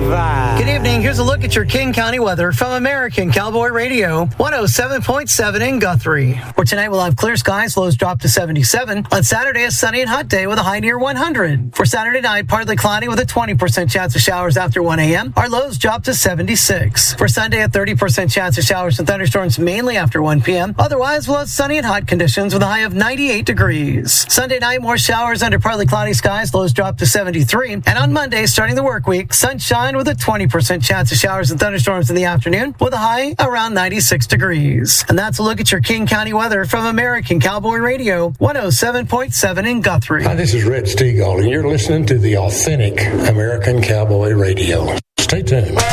5. Good evening. Here's a look at your King County weather from American Cowboy Radio, 107.7 in Guthrie. For tonight, we'll have clear skies, lows drop to 77. On Saturday, a sunny and hot day with a high near 100. For Saturday night, partly cloudy with a 20% chance of showers after 1 a.m. Our lows drop to 76. For Sunday, a 30% chance of showers and thunderstorms mainly after 1 p.m. Otherwise, we'll have sunny and hot conditions with a high of 98 degrees. Sunday night, more showers under partly cloudy skies, lows drop to 73. And on Monday, starting the work week, sunshine with a 20% chance of showers and thunderstorms in the afternoon with a high around 96 degrees. And that's a look at your King County weather from American Cowboy Radio, 107.7 in Guthrie. Hi, this is Red Stegall, and you're listening to the authentic American Cowboy Radio. Stay tuned.